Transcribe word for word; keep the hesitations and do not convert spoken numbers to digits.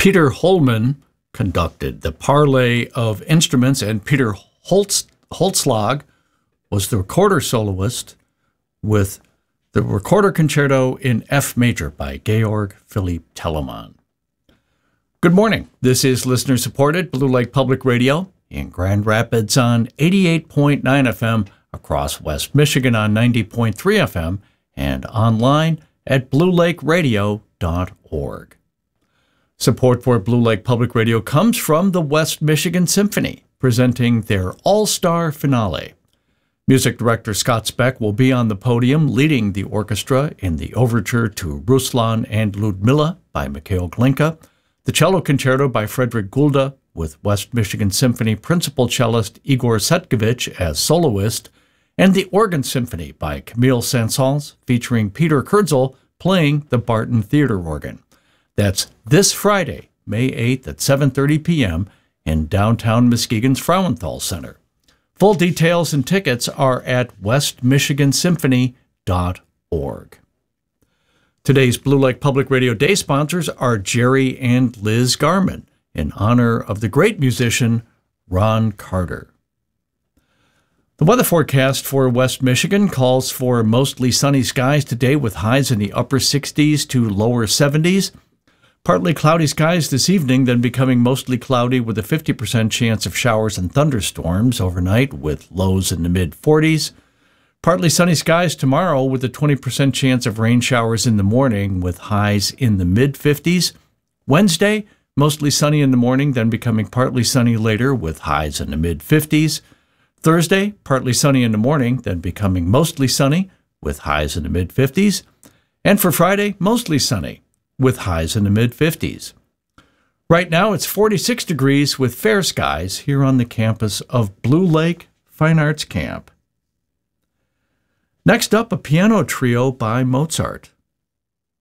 Peter Holman conducted the Parley of Instruments, and Peter Holtz, Holtzlag was the recorder soloist with the Recorder Concerto in F major by Georg Philipp Telemann. Good morning. This is listener-supported Blue Lake Public Radio in Grand Rapids on eighty-eight point nine F M, across West Michigan on ninety point three F M, and online at blue lake radio dot org. Support for Blue Lake Public Radio comes from the West Michigan Symphony, presenting their All-Star Finale. Music director Scott Speck will be on the podium leading the orchestra in the overture to Ruslan and Ludmilla by Mikhail Glinka, the cello concerto by Frederick Gulda with West Michigan Symphony principal cellist Igor Setkovich as soloist, and the Organ Symphony by Camille Saint-Saëns featuring Peter Kurzel playing the Barton Theater organ. That's this Friday, May eighth at seven thirty p m in downtown Muskegon's Frauenthal Center. Full details and tickets are at west michigan symphony dot org. Today's Blue Lake Public Radio Day sponsors are Jerry and Liz Garman, in honor of the great musician Ron Carter. The weather forecast for West Michigan calls for mostly sunny skies today with highs in the upper sixties to lower seventies. Partly cloudy skies this evening, then becoming mostly cloudy with a fifty percent chance of showers and thunderstorms overnight with lows in the mid forties. Partly sunny skies tomorrow with a twenty percent chance of rain showers in the morning with highs in the mid fifties. Wednesday, mostly sunny in the morning, then becoming partly sunny later with highs in the mid fifties. Thursday, partly sunny in the morning, then becoming mostly sunny with highs in the mid fifties. And for Friday, mostly sunny with highs in the mid fifties. Right now, it's forty-six degrees with fair skies here on the campus of Blue Lake Fine Arts Camp. Next up, a piano trio by Mozart.